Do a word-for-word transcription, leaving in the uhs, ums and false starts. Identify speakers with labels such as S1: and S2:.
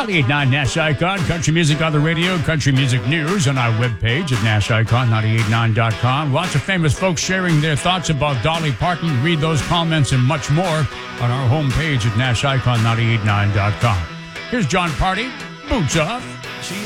S1: ninety-eight point nine Nash Icon, country music on the radio, country music news on our webpage at nash icon nine eight nine dot com. Lots of famous folks sharing their thoughts about Dolly Parton. Read those comments and much more on our homepage at nash icon nine eight nine dot com. Here's John Party, Boots Off.